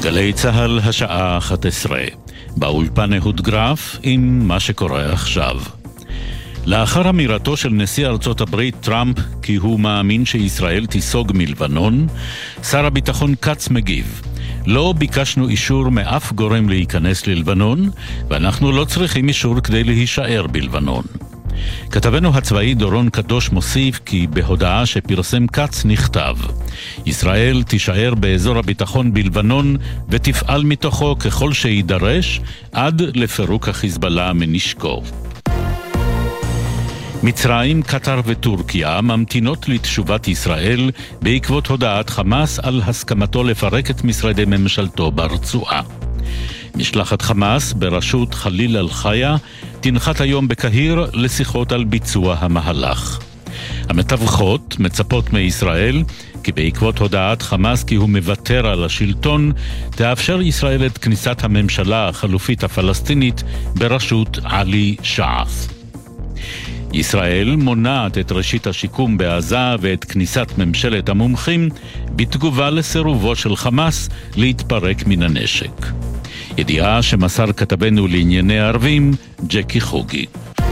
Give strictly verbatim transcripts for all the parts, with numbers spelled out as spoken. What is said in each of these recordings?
גלי צהל השעה אחת עשרה. באולפן אהוד גרף עם מה שקורה עכשיו. לאחר אמירתו של נשיא ארצות הברית טראמפ כי הוא מאמין שישראל תיסוג מלבנון, שר הביטחון קץ מגיב: לא ביקשנו אישור מאף גורם להיכנס ללבנון, ואנחנו לא צריכים אישור כדי להישאר בלבנון. כתבנו הצבאי דורון קדוש מוסיף כי בהודעה שפרסם קץ נכתב: ישראל תישאר באזור הביטחון בלבנון ותפעל מתוכו ככל שידרש עד לפירוק החיזבאללה מנשקו. מצרים, קטר וטורקיה ממתינות לתשובת ישראל בעקבות הודעת חמאס על הסכמתו לפרק את משרדי ממשלתו ברצועה. משלחת חמאס בראשות חליל אל-חיה תנחת היום בקהיר לשיחות על ביצוע המהלך. המתווכות מצפות מישראל כי בעקבות הודעת חמאס כי הוא מוותר על השלטון, תאפשר ישראל את כניסת הממשלה החלופית הפלסטינית בראשות עלי שעף. ישראל מונעת את ראשית השיקום בעזה ואת כניסת ממשלת המומחים בתגובה לסירובו של חמאס להתפרק מן הנשק. ידיעה שמסר כתבנו לענייני ערבים ג'קי חוגי.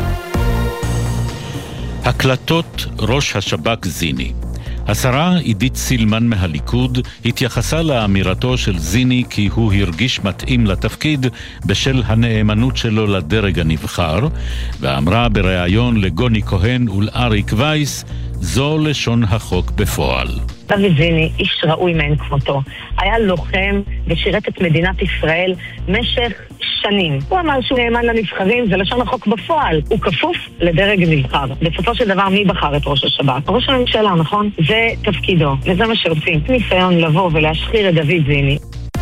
הקלטות ראש השב"כ זיני. השרה עידית סילמן מהליכוד התייחסה לאמירתו של זיני כי הוא הרגיש מתאים לתפקיד בשל הנאמנות שלו לדרג הנבחר, ואמרה בריאיון לגוני כהן ולאריק וייס: זו לשון החוק בפועל. דוד זיני, איש ראוי מאין כמותו. היה לוחם ושירת את מדינת ישראל משך שנים. הוא אמר שהוא נאמן לנבחרים, זה לשון החוק בפועל. הוא כפוף לדרג נבחר. בסופו של דבר, מי בחר את ראש השב"כ? ראש הממשלה, נכון? זה תפקידו, וזה מה שעושים. ניסיון לבוא ולהשחיר את דוד זיני.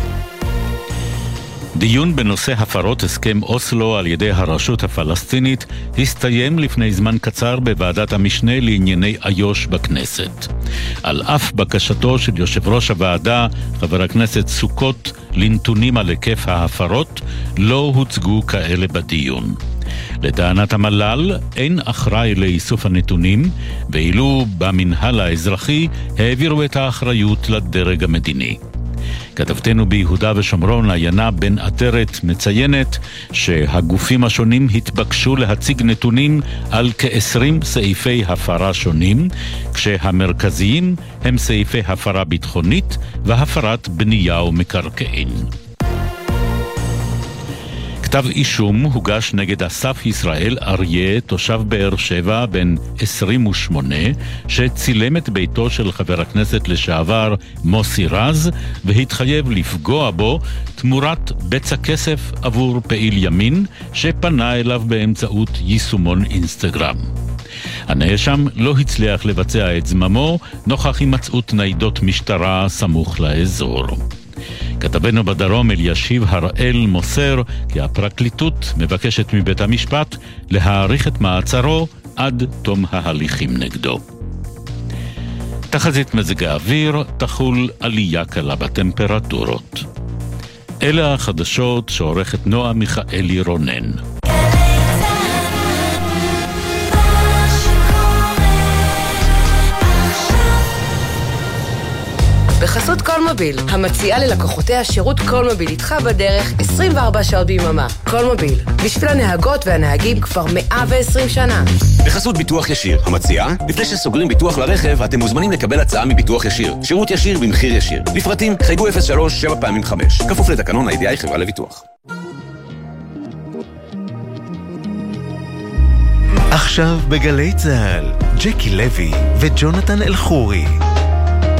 דיון בנושא הפרות הסכם אוסלו על ידי הרשות הפלסטינית הסתיים לפני זמן קצר בוועדת המשנה לענייני איו"ש בכנסת. על אף בקשתו של יושב ראש הוועדה, חבר הכנסת סוכות, לנתונים על היקף ההפרות, לא הוצגו כאלה בדיון. לטענת המל"ל אין אחראי לאיסוף הנתונים, ואילו במנהל האזרחי העבירו את האחריות לדרג המדיני. כתבתנו ביהודה ושומרון עיינה בן עטרת מציינת שהגופים השונים התבקשו להציג נתונים על כ-עשרים סעיפי הפרה שונים, כשהמרכזיים הם סעיפי הפרה ביטחונית והפרת בנייה ומקרקעין. כתב אישום הוגש נגד אסף ישראל אריה, תושב באר שבע, בן עשרים ושמונה, שצילם את ביתו של חבר הכנסת לשעבר מוסי רז, והתחייב לפגוע בו תמורת בצע כסף עבור פעיל ימין שפנה אליו באמצעות יישומון אינסטגרם. הנאשם לא הצליח לבצע את זממו נוכח הימצאות ניידות משטרה סמוך לאזור. כתבנו בדרום אלישיב הראל מוסר כי הפרקליטות מבקשת מבית המשפט להאריך את מעצרו עד תום ההליכים נגדו. תחזית מזג האוויר, תחול עלייה קלה בטמפרטורות. אלה החדשות שעורכת נועה מיכאלי רונן. בחסות קולמוביל, המציעה ללקוחותיה שירות קולמוביל איתך בדרך עשרים וארבע שעות ביממה. קולמוביל, בשביל הנהגות והנהגים כבר מאה ועשרים שנה. בחסות ביטוח ישיר, המציעה, לפני שסוגרים ביטוח לרכב, אתם מוזמנים לקבל הצעה מביטוח ישיר. שירות ישיר במחיר ישיר. לפרטים, חייגו אפס שלוש שבע פעמים חמש. כפוף לתקנון ה-איי די איי חברה לביטוח. עכשיו בגלי צהל, ג'קי לוי וג'ונתן אלחורי.